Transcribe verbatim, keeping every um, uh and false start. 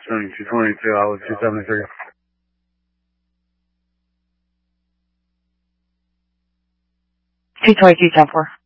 seventy-two twenty-two, I was two seventy-three. two twenty-two, ten four.